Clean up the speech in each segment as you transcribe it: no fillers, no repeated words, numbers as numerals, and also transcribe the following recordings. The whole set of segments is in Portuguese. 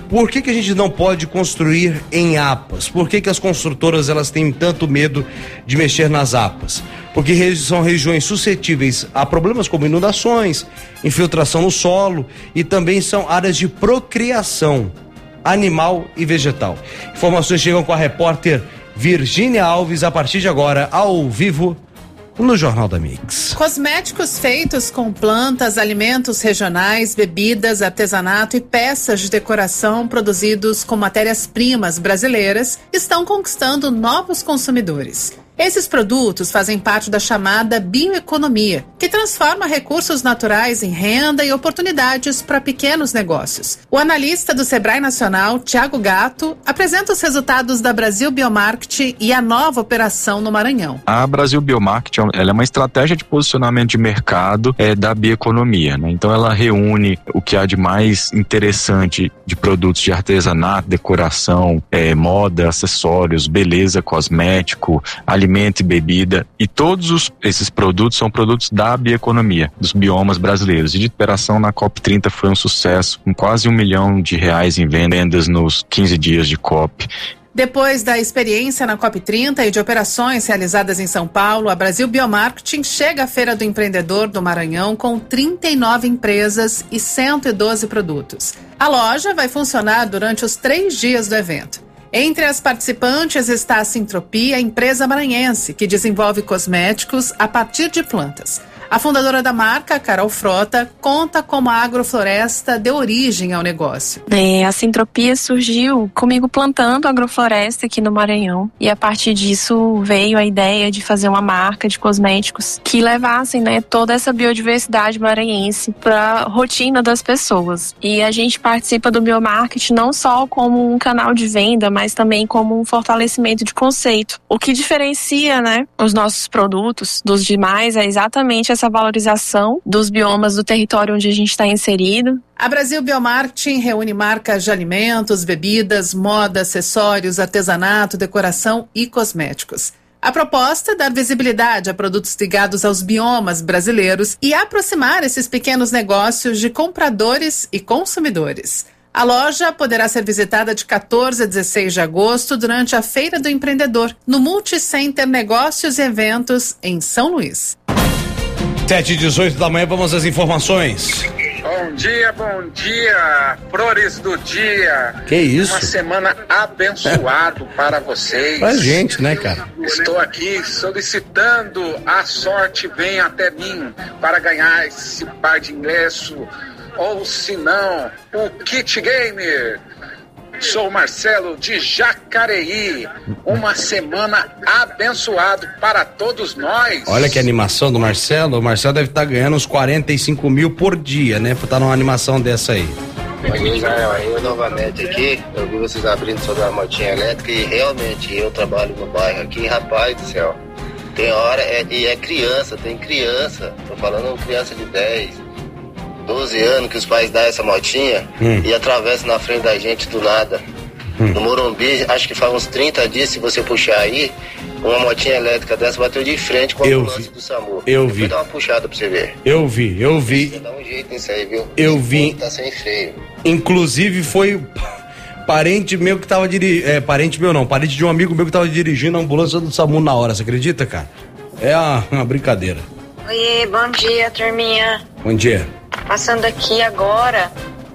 Por que a gente não pode construir em APAs? Por que as construtoras elas têm tanto medo de mexer nas APAs? Porque são regiões suscetíveis a problemas como inundações, infiltração no solo e também são áreas de procriação animal e vegetal. Informações chegam com a repórter Virgínia Alves a partir de agora, ao vivo, no Jornal da Mix. Cosméticos feitos com plantas, alimentos regionais, bebidas, artesanato e peças de decoração produzidos com matérias-primas brasileiras estão conquistando novos consumidores. Esses produtos fazem parte da chamada bioeconomia, que transforma recursos naturais em renda e oportunidades para pequenos negócios. O analista do Sebrae Nacional, Thiago Gatto, apresenta os resultados da Brasil Biomarket e a nova operação no Maranhão. A Brasil Biomarket ela é uma estratégia de posicionamento de mercado da bioeconomia, né? Então ela reúne o que há de mais interessante de produtos de artesanato, decoração, moda, acessórios, beleza, cosmético, alimento e bebida, e todos esses produtos são produtos da bioeconomia, dos biomas brasileiros. E de operação na COP30 foi um sucesso, com quase R$1 milhão em vendas nos 15 dias de COP. Depois da experiência na COP30 e de operações realizadas em São Paulo, a Brasil Biomarketing chega à Feira do Empreendedor do Maranhão com 39 empresas e 112 produtos. A loja vai funcionar durante os 3 dias do evento. Entre as participantes está a Sintropia, empresa maranhense, que desenvolve cosméticos a partir de plantas. A fundadora da marca, Carol Frota, conta como a agrofloresta deu origem ao negócio. A Sintropia surgiu comigo plantando agrofloresta aqui no Maranhão. E a partir disso veio a ideia de fazer uma marca de cosméticos que levassem, toda essa biodiversidade maranhense para a rotina das pessoas. E a gente participa do Biomarket não só como um canal de venda, mas também como um fortalecimento de conceito. O que diferencia, os nossos produtos dos demais é exatamente essa valorização dos biomas do território onde a gente está inserido. A Brasil Biomarketing reúne marcas de alimentos, bebidas, moda, acessórios, artesanato, decoração e cosméticos. A proposta é dar visibilidade a produtos ligados aos biomas brasileiros e aproximar esses pequenos negócios de compradores e consumidores. A loja poderá ser visitada de 14 a 16 de agosto durante a Feira do Empreendedor, no Multicenter Negócios e Eventos, em São Luís. 7h18 da manhã, vamos às informações. Bom dia, flores do dia. Que isso? Uma semana abençoada para vocês. Pra gente, cara? Estou aqui solicitando a sorte venha até mim para ganhar esse par de ingresso, ou se não, o Kit Gamer. Sou Marcelo de Jacareí. Uma semana abençoada para todos nós. Olha que animação do Marcelo. O Marcelo deve estar ganhando uns 45 mil por dia, por estar numa animação dessa aí. Bom dia, Israel. Eu novamente aqui. Eu vi vocês abrindo sobre a motinha elétrica e realmente eu trabalho no bairro aqui, rapaz do céu. Tem hora, é criança, tem criança. Tô falando criança de 10, 12 anos que os pais dão essa motinha e atravessam na frente da gente do nada. No Morumbi, acho que faz uns 30 dias, se você puxar aí, uma motinha elétrica dessa bateu de frente com a ambulância do SAMU. Eu vi. Vou dar uma puxada pra você ver. Eu vi. Você dá um jeito nisso aí, viu? Eu vi. Tá sem freio. Inclusive foi parente meu que tava dirigindo. Parente de um amigo meu que tava dirigindo a ambulância do SAMU na hora, você acredita, cara? É uma brincadeira. Oi, bom dia, turminha. Bom dia. Passando aqui agora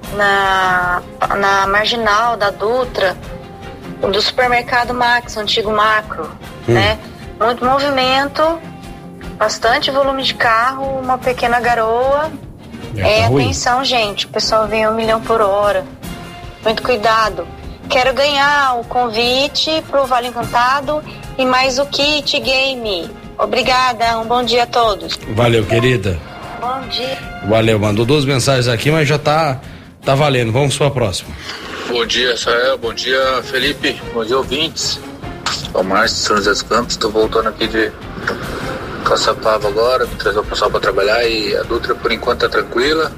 na marginal da Dutra, do supermercado Max, antigo Macro, Muito movimento, bastante volume de carro, uma pequena garoa. Atenção, gente, o pessoal vem 1 milhão por hora. Muito cuidado. Quero ganhar o convite pro Vale Encantado e mais o kit game. Obrigada, um bom dia a todos. Valeu, querida. Bom dia. Valeu, mandou 2 mensagens aqui, mas já tá valendo. Vamos para a próxima. Bom dia, Israel. Bom dia, Felipe. Bom dia, ouvintes. O Márcio de São José dos Campos. Tô voltando aqui de Caçapava agora, me trazer o pessoal para trabalhar e a Dutra por enquanto tá tranquila.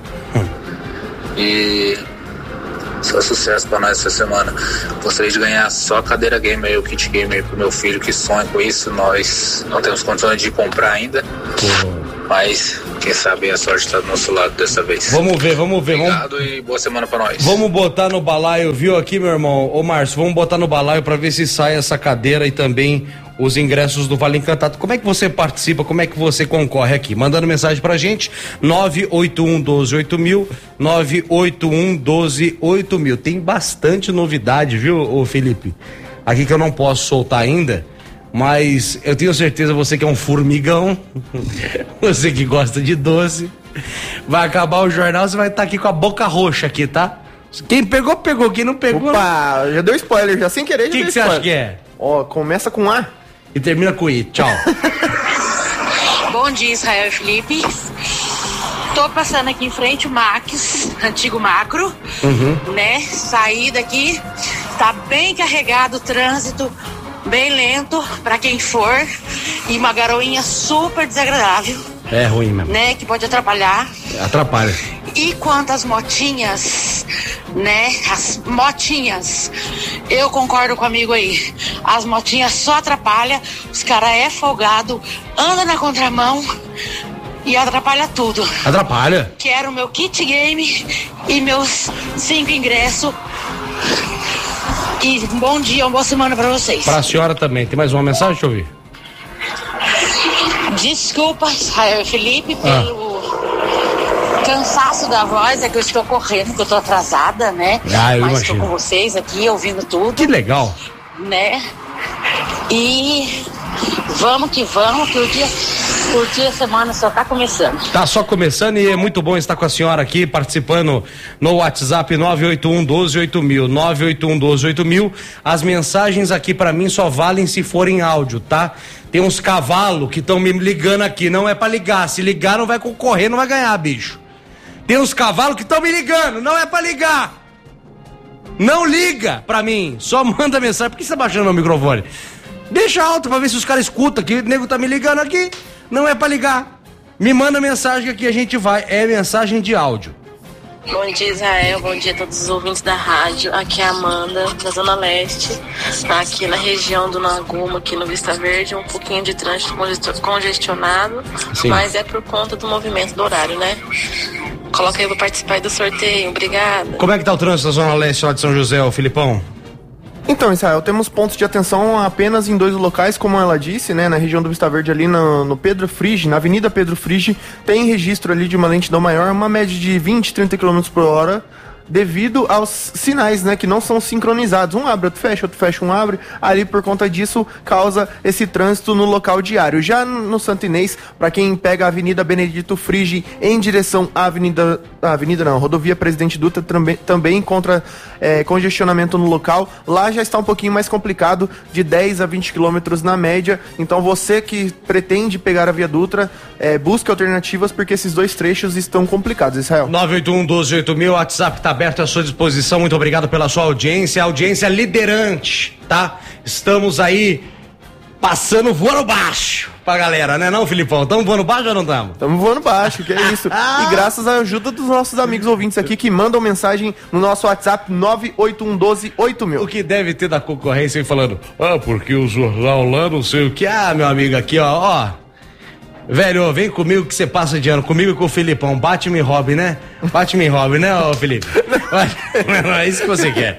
E só sucesso para nós essa semana. Gostaria de ganhar só a cadeira gamer aí, o kit gamer pro meu filho que sonha com isso. Nós não temos condições de comprar ainda. Mas Quem sabe a sorte tá do nosso lado dessa vez. Vamos ver. Obrigado e boa semana pra nós. Vamos botar no balaio, viu aqui, meu irmão? Ô, Márcio, vamos botar no balaio pra ver se sai essa cadeira e também os ingressos do Vale Encantado. Como é que você participa? Como é que você concorre aqui? Mandando mensagem pra gente, 981-12-8000, 981-12-8000. Tem bastante novidade, viu, ô Felipe? Aqui que eu não posso soltar ainda, mas eu tenho certeza, você que é um formigão, você que gosta de doce, vai acabar o jornal, você vai estar aqui com a boca roxa aqui, tá? Quem pegou, pegou. Quem não pegou... Opa, já deu spoiler, já sem querer. O que você acha que é? Ó, começa com A. E termina com I. Tchau. Bom dia, Israel e Felipe. Tô passando aqui em frente o Max, antigo Macro, né? Saí daqui, tá bem carregado o trânsito, bem lento pra quem for, e uma garoinha super desagradável. É ruim mesmo. Né? Que pode atrapalhar. Atrapalha. E quanto às motinhas, né? As motinhas, eu concordo com o amigo aí. As motinhas só atrapalham, os caras é folgado, anda na contramão e atrapalha tudo. Atrapalha. Quero meu kit game e meus 5 ingressos. E bom dia, uma boa semana pra vocês. Pra senhora também. Tem mais uma mensagem? Deixa eu ouvir. Desculpa, Israel e Felipe, pelo cansaço da voz, é que eu estou correndo, que eu estou atrasada, né? Mas estou com vocês aqui, ouvindo tudo. Que legal. Né? E vamos que o dia a semana só tá começando. Tá só começando e é muito bom estar com a senhora aqui participando no WhatsApp 981-12-8000, 981-12-8000. As mensagens aqui pra mim só valem se forem áudio, tá? Tem uns cavalos que estão me ligando aqui, não é pra ligar, se ligar não vai concorrer, não vai ganhar, bicho. Tem uns cavalos que estão me ligando, não é pra ligar. Não liga pra mim, só manda mensagem. Por que você tá baixando o microfone? Deixa alto pra ver se os caras escutam, que o nego tá me ligando aqui, não é pra ligar. Me manda mensagem que aqui a gente vai, é mensagem de áudio. Bom dia, Israel, bom dia a todos os ouvintes da rádio. Aqui é a Amanda, da Zona Leste, aqui na região do Naguma, aqui no Vista Verde, um pouquinho de trânsito congestionado, sim, mas é por conta do movimento do horário, né? Coloca aí pra participar do sorteio, obrigada. Como é que tá o trânsito da Zona Leste lá de São José, ô Filipão? Então, Israel, temos pontos de atenção apenas em 2 locais, como ela disse, né? Na região do Vista Verde, ali no Pedro Frigi, na Avenida Pedro Frigi, tem registro ali de uma lentidão maior, uma média de 20, 30 km por hora, devido aos sinais, né, que não são sincronizados. Um abre, outro fecha, um abre. Ali, por conta disso, causa esse trânsito no local diário. Já no Santo Inês, para quem pega a Avenida Benedito Frigi em direção à Rodovia Presidente Dutra, também encontra congestionamento no local. Lá já está um pouquinho mais complicado, de 10 a 20 quilômetros na média. Então, você que pretende pegar a Via Dutra, busque alternativas, porque esses 2 trechos estão complicados, Israel. 981-12-8000, WhatsApp tá aberto à sua disposição. Muito obrigado pela sua audiência, audiência liderante, tá? Estamos aí passando voando baixo pra galera, né não, Filipão? Estamos voando baixo ou não estamos? Estamos voando baixo, que é isso. E graças à ajuda dos nossos amigos ouvintes aqui que mandam mensagem no nosso WhatsApp 981128000. O que deve ter da concorrência aí falando, porque o jornal lá não sei o que. Meu amigo, aqui ó, velho, vem comigo que você passa de ano, comigo e com o Filipão, bate-me Robin, né? Bate-me Robin, né, ô Felipe? Não é isso que você quer.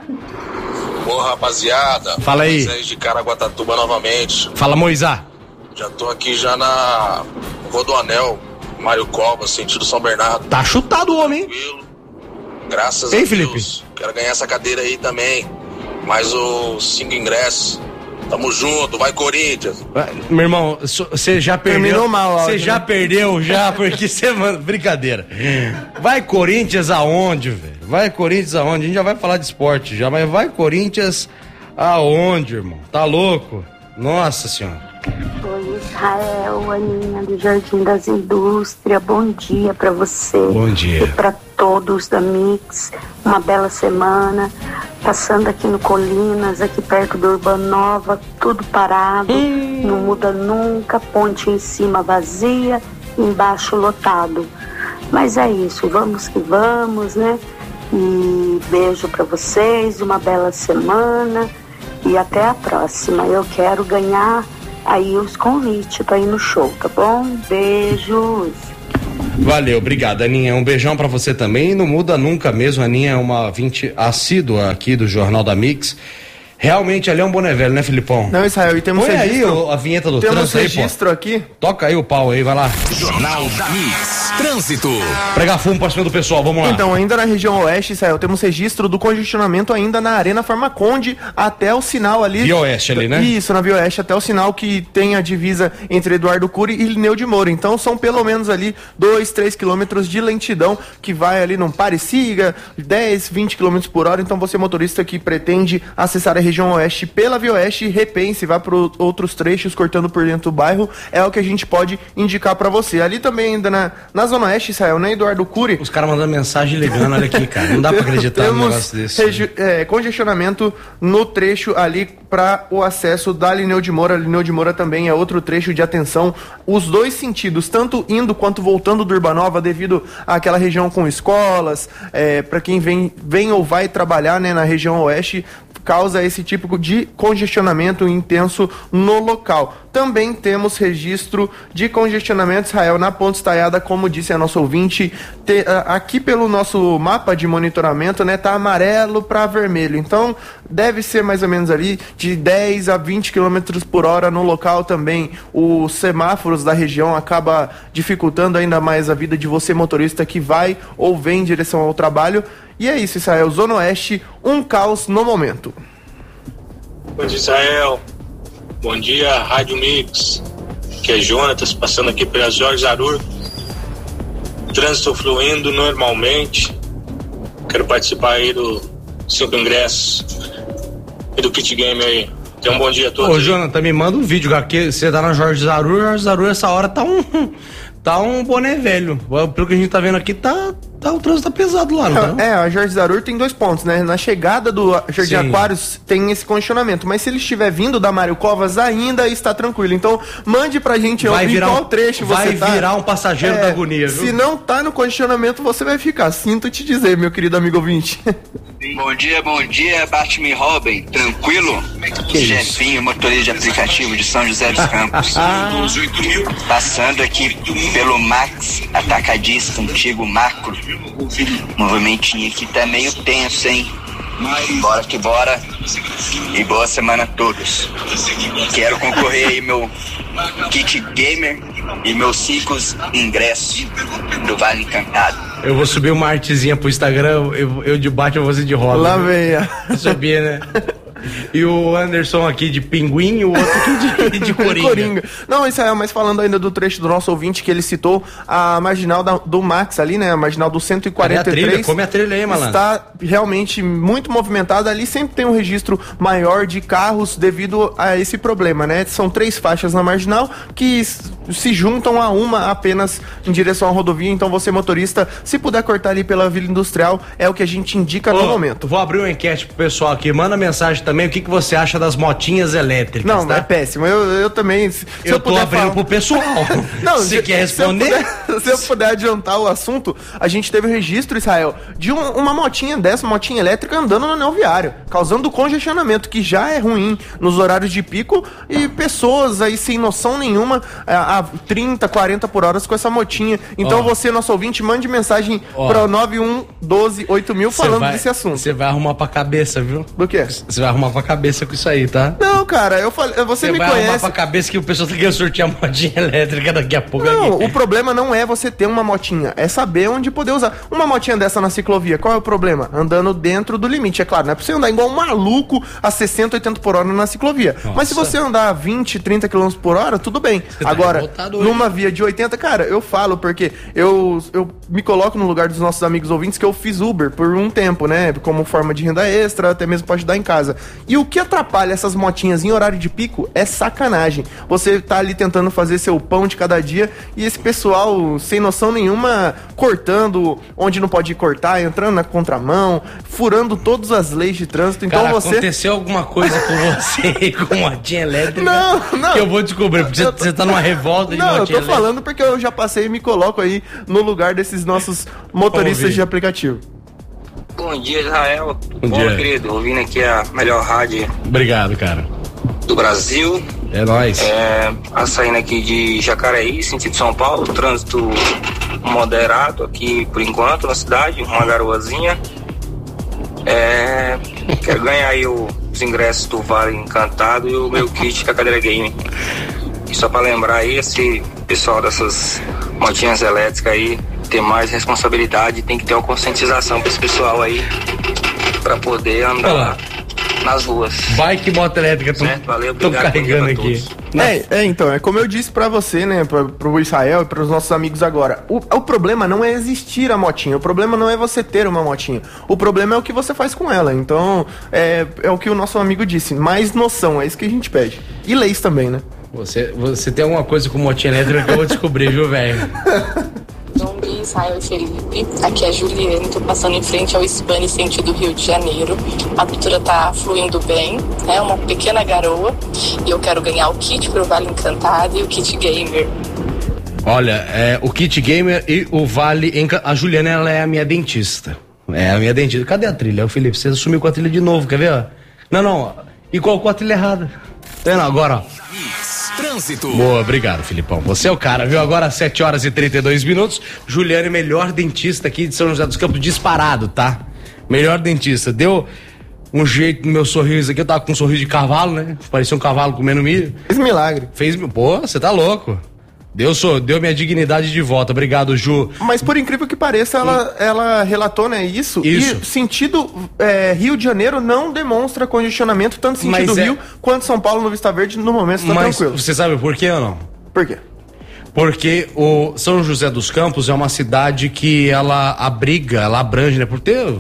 Boa, rapaziada. Fala aí. Moisés de Caraguatatuba novamente. Fala, Moisá. Já tô aqui já na Rodoanel, Mário Covas, sentido São Bernardo. Tá chutado o homem, hein? Graças a Deus. Felipe? Quero ganhar essa cadeira aí também. Mais os 5 ingressos. Tamo junto, vai Corinthians. Meu irmão, você já perdeu. Terminou mal, você já perdeu, porque você, mano, brincadeira. Vai Corinthians aonde, velho? Vai Corinthians aonde? A gente já vai falar de esporte já, mas vai Corinthians aonde, irmão? Tá louco? Nossa senhora. Oi, Israel, Aninha do Jardim das Indústrias, bom dia pra você. Bom dia. E pra todos da Mix, uma bela semana, passando aqui no Colinas, aqui perto do Urbano Nova, tudo parado, não muda nunca, ponte em cima vazia, embaixo lotado. Mas é isso, vamos que vamos, né? E beijo pra vocês, uma bela semana e até a próxima. Eu quero ganhar aí os convites para ir no show, tá bom? Beijos. Valeu, obrigado, Aninha. Um beijão pra você também. Não muda nunca mesmo. A Aninha é uma ouvinte assídua aqui do Jornal da Mix. Realmente ali é um boné velho, né, Filipão? Não, Israel, e temos Põe registro. aí a vinheta do temos trânsito aí, registro aqui. Toca aí o pau aí, vai lá. Jornal da Mix. Trânsito. Pregar fumo pra cima do pessoal, vamos lá. Então, ainda na região oeste, Israel, temos registro do congestionamento ainda na Arena Farmaconde até o sinal ali. Via Oeste ali, né? Isso, na Via Oeste, até o sinal que tem a divisa entre Eduardo Cury e Lineu de Moura. Então, são pelo menos ali 2-3 quilômetros de lentidão que vai ali, não pare, siga, 10-20 quilômetros por hora. Então, você motorista que pretende acessar a região oeste pela Via Oeste, repense, vá para outros trechos cortando por dentro do bairro, é o que a gente pode indicar para você. Ali também ainda na Zona Oeste, Israel, né, Eduardo Cury? Os caras mandando mensagem ligando, olha aqui, cara, não dá para acreditar num negócio desse. Congestionamento no trecho ali para o acesso da Lineu de Moura. Lineu de Moura também é outro trecho de atenção, os dois sentidos, tanto indo quanto voltando do Urbanova, devido àquela região com escolas, para quem vem ou vai trabalhar, né, na região oeste, causa esse tipo de congestionamento intenso no local. Também temos registro de congestionamento, Israel, na Ponte Estaiada, como disse a nossa ouvinte, aqui pelo nosso mapa de monitoramento, né, tá amarelo para vermelho. Então, deve ser mais ou menos ali de 10 a 20 km por hora no local também. Os semáforos da região acaba dificultando ainda mais a vida de você, motorista, que vai ou vem em direção ao trabalho. E é isso, Israel. Zona Oeste, um caos no momento. Bom dia, Israel. Bom dia, Rádio Mix. Que é Jonatas, passando aqui pela Jorge Zarur. Trânsito fluindo normalmente. Quero participar aí do 5 ingressos e do Kit Game aí. Tenha um bom dia a todos. Ô, Jonathan, me manda um vídeo aqui. Você tá na Jorge Zarur, essa hora tá um boné velho. Pelo que a gente tá vendo aqui, o trânsito tá pesado lá, não tá? A Jorge Zarur tem 2 pontos, né? Na chegada do Jardim Aquários tem esse congestionamento, mas se ele estiver vindo da Mário Covas, ainda está tranquilo. Então, mande pra gente em qual trecho você tá. Vai virar um passageiro da agonia, viu? Se não tá no congestionamento, você vai ficar. Sinto te dizer, meu querido amigo ouvinte. Bom dia, Bate-me Robin. Tranquilo? Jefinho, motorista de aplicativo de São José dos Campos. Passando aqui pelo Max Atacadista, antigo Macro. Movimentinho aqui tá meio tenso, hein? Bora que bora. E boa semana a todos. Quero concorrer aí meu Kit Gamer e meus 5 ingressos do Vale Encantado. Eu vou subir uma artezinha pro Instagram, eu de Batman, você de Robin. Lá vem. Subir, né? E o Anderson aqui de Pinguim e o outro aqui de Coringa. Não, Israel, mas falando ainda do trecho do nosso ouvinte que ele citou, a marginal do Max ali, né? A marginal do 143. Come a trilha aí, malandro. Está realmente muito movimentada. Ali sempre tem um registro maior de carros devido a esse problema, né? São 3 faixas na marginal que se juntam a uma apenas em direção à rodovia. Então você, motorista, se puder cortar ali pela Vila Industrial, é o que a gente indica no momento. Vou abrir uma enquete pro pessoal aqui. Manda mensagem também o que você acha das motinhas elétricas. Não, tá? É péssimo. Eu também. Eu tô abrindo pro pessoal. Não, você quer responder? Se eu puder adiantar o assunto, a gente teve um registro, Israel, de uma motinha dessa, uma motinha elétrica andando no anel viário, causando congestionamento, que já é ruim nos horários de pico, e pessoas aí sem noção nenhuma a 30, 40 por hora com essa motinha. Então você, nosso ouvinte, mande mensagem para o 91128000 falando desse assunto. Você vai arrumar pra cabeça, viu? Do quê? Você vai arrumar pra cabeça com isso aí, tá? Não, cara, eu falei, você me conhece. Você vai arrumar pra cabeça que o pessoal tem que sortear a motinha elétrica daqui a pouco. Não, o problema não é você ter uma motinha, é saber onde poder usar. Uma motinha dessa na ciclovia, qual é o problema? Andando dentro do limite, é claro, não é pra você andar igual um maluco a 60, 80 por hora na ciclovia. Nossa. Mas se você andar a 20, 30 km por hora, tudo bem. Você agora, numa via de 80, cara, eu falo porque eu me coloco no lugar dos nossos amigos ouvintes que eu fiz Uber por um tempo, né? Como forma de renda extra, até mesmo pode ajudar em casa. E o que atrapalha essas motinhas em horário de pico é sacanagem. Você tá ali tentando fazer seu pão de cada dia e esse pessoal sem noção nenhuma cortando onde não pode cortar, entrando na contramão, furando todas as leis de trânsito. Então cara, aconteceu alguma coisa com você com motinha elétrica? Não. Que eu vou descobrir, porque você tá numa revolta de motinha elétrica. Não, eu tô falando porque eu já passei e me coloco aí no lugar desses nossos motoristas de aplicativo. Bom dia, Israel. Bom dia, querido. Ouvindo aqui a melhor rádio. Obrigado, cara. Do Brasil. É nóis. Saindo aqui de Jacareí, sentido São Paulo, trânsito moderado aqui por enquanto na cidade, uma garoazinha. Quero ganhar aí os ingressos do Vale Encantado e o meu kit com a cadeira game. E só pra lembrar aí, esse pessoal dessas motinhas elétricas aí, ter mais responsabilidade, tem que ter uma conscientização pra esse pessoal aí, pra poder andar nas ruas. Bike e moto elétrica, tô carregando aqui. Então, é como eu disse pra você, né, pro Israel e pros nossos amigos agora, o problema não é existir a motinha, o problema não é você ter uma motinha, o problema é o que você faz com ela. Então, é o que o nosso amigo disse, mais noção, é isso que a gente pede. E leis também, né? Você tem alguma coisa com motinha elétrica que eu vou descobrir, viu, velho? Bom dia, Israel e Felipe. Aqui é a Juliane, tô passando em frente ao Spani, sentido Rio de Janeiro. A Dutra tá fluindo bem, né? Uma pequena garoa. E eu quero ganhar o kit pro Vale Encantado e o kit gamer. Olha, o kit gamer e o Vale Encantado. A Juliana, ela é a minha dentista. É a minha dentista. Cadê a trilha? O Felipe, você sumiu com a trilha de novo, quer ver? Não. E colocou a trilha errada. Tá vendo? Agora, ó. Trânsito. Boa, obrigado, Filipão. Você é o cara, viu? Agora 7 horas e 32 minutos. Juliane, melhor dentista aqui de São José dos Campos, disparado, tá? Melhor dentista. Deu um jeito no meu sorriso aqui. Eu tava com um sorriso de cavalo, né? Parecia um cavalo comendo milho. Fez milagre. Pô, você tá louco. Deu minha dignidade de volta. Obrigado, Ju. Mas por incrível que pareça, ela relatou, né, isso. E sentido Rio de Janeiro não demonstra congestionamento, tanto sentido Rio quanto São Paulo no Vista Verde, no momento está tranquilo. Você sabe por quê ou não? Por quê? Porque o São José dos Campos é uma cidade que ela abrange, né? Por ter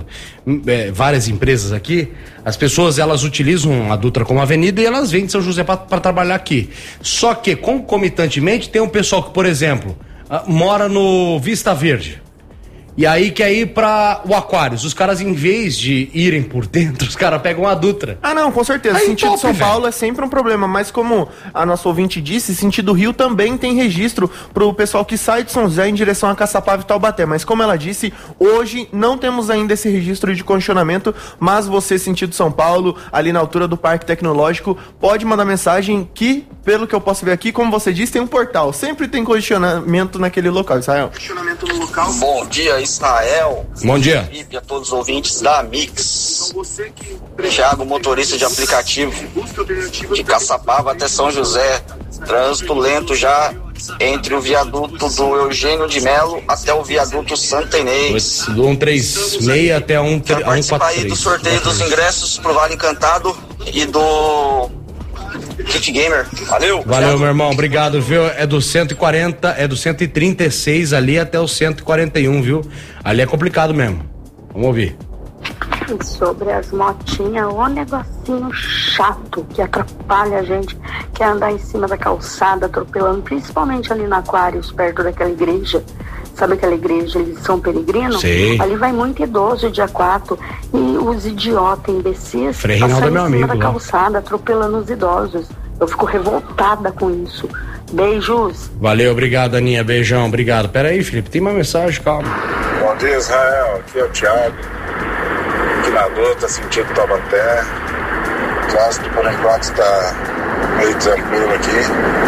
várias empresas aqui, as pessoas, elas utilizam a Dutra como avenida e elas vêm de São José para trabalhar aqui. Só que, concomitantemente, tem um pessoal que, por exemplo, mora no Vista Verde. E aí quer ir para o Aquários. Os caras, em vez de irem por dentro, os caras pegam a Dutra. Ah, não, com certeza. Aí sentido São Paulo é sempre um problema. Mas como a nossa ouvinte disse, sentido Rio também tem registro pro pessoal que sai de São José em direção a Caçapava e Taubaté. Mas como ela disse, hoje não temos ainda esse registro de congestionamento. Mas você, sentido São Paulo, ali na altura do Parque Tecnológico, pode mandar mensagem que, pelo que eu posso ver aqui, como você disse, tem um portal. Sempre tem congestionamento naquele local, Israel. Congestionamento no local. Bom dia, Israel. Bom dia. E a todos os ouvintes da Mix. Thiago, motorista de aplicativo de Caçapava até São José. Trânsito lento já entre o viaduto do Eugênio de Melo até o viaduto Santa Inês. Do 136 até 143. Quero participar aí do sorteio dos ingressos pro Vale Encantado e do Kit Gamer. Valeu, meu irmão, obrigado, viu? É do 140, é do 136 ali até o 141, viu? Ali é complicado mesmo. Vamos ouvir. E sobre as motinhas, o negocinho chato que atrapalha a gente, que é andar em cima da calçada, atropelando, principalmente ali na Aquários, perto daquela igreja. Sabe aquela igreja de São Peregrino? Sim. Ali vai muito idoso dia 4 e os idiotas, imbecis, passando em cima da calçada, atropelando os idosos. Eu fico revoltada com isso. Beijos. Valeu, obrigado, Aninha. Beijão, obrigado. Pera aí, Felipe, tem uma mensagem, calma. Bom dia, Israel. Aqui é o Thiago. Aqui na Dutra, sentido Taubaté. O trânsito, por enquanto, está meio tranquilo aqui.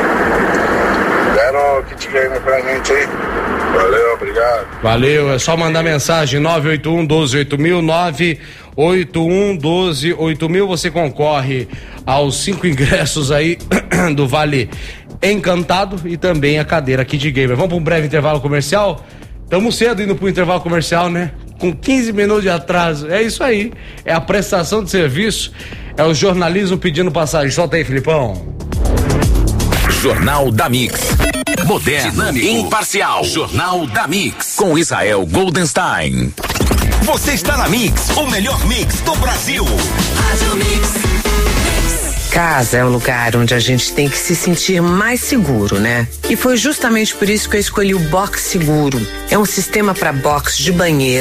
Deram o kit gamer pra gente aí. Valeu, obrigado. Valeu, é só mandar mensagem 981-12-8000, 981-12-8000, você concorre aos 5 ingressos aí do Vale Encantado e também a cadeira Kit Gamer. Vamos para um breve intervalo comercial? Estamos cedo indo para o intervalo comercial, né? Com 15 minutos de atraso. É isso aí, é a prestação de serviço, é o jornalismo pedindo passagem. Solta aí, Filipão. Jornal da Mix. Moderno, dinâmico, imparcial. Jornal da Mix. Com Israel Goldenstein. Você está na Mix, o melhor mix do Brasil. Rádio Mix. Casa é um lugar onde a gente tem que se sentir mais seguro, né? E foi justamente por isso que eu escolhi o Box Seguro. É um sistema para box de banheiro,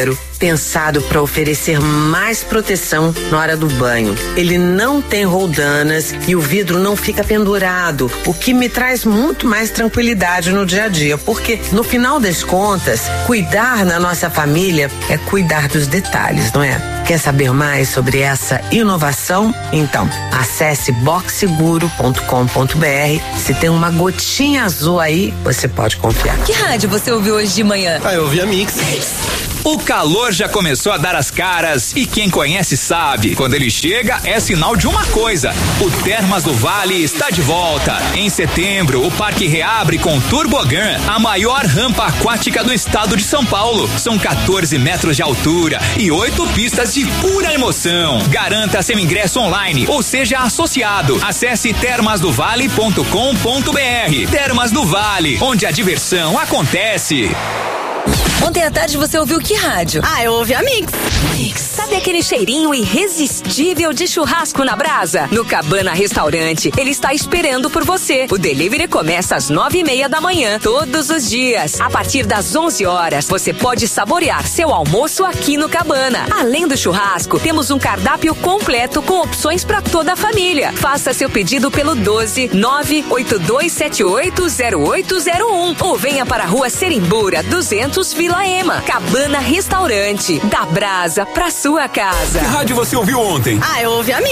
pensado para oferecer mais proteção na hora do banho. Ele não tem roldanas e o vidro não fica pendurado, o que me traz muito mais tranquilidade no dia a dia, porque no final das contas, cuidar na nossa família é cuidar dos detalhes, não é? Quer saber mais sobre essa inovação? Então, acesse boxseguro.com.br. Se tem uma gotinha azul aí, você pode confiar. Que rádio você ouviu hoje de manhã? Eu ouvi a Mix. O calor já começou a dar as caras e quem conhece sabe, quando ele chega é sinal de uma coisa: o Termas do Vale está de volta. Em setembro, o parque reabre com Turbogan, a maior rampa aquática do estado de São Paulo. São 14 metros de altura e 8 pistas de pura emoção. Garanta seu ingresso online ou seja associado. Acesse termasdovale.com.br. Termas do Vale, onde a diversão acontece. Ontem à tarde você ouviu que rádio? Eu ouvi a Mix. Sabe aquele cheirinho irresistível de churrasco na brasa? No Cabana Restaurante, ele está esperando por você. O delivery começa às 9:30 da manhã, todos os dias. A partir das 11 horas, você pode saborear seu almoço aqui no Cabana. Além do churrasco, temos um cardápio completo com opções para toda a família. Faça seu pedido pelo 12-982780801 ou venha para a Rua Serimbura 200 Vila Ema. Cabana Restaurante, da brasa pra sua casa. Que rádio você ouviu ontem? Eu ouvi a Mix.